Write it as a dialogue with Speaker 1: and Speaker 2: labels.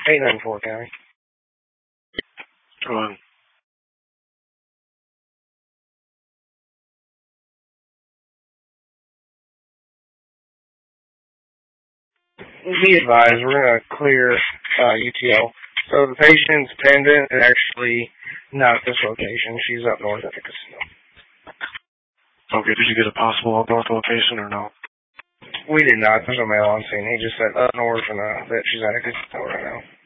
Speaker 1: Ain't nothing for County.
Speaker 2: Go on.
Speaker 1: Be advised, we're going to clear UTL. So the patient's pendant is actually not at this location. She's up north at the casino.
Speaker 2: Okay, did you get a possible up north location or no?
Speaker 1: We did not. There's no mail on scene. He just said up north and that she's at a casino right now.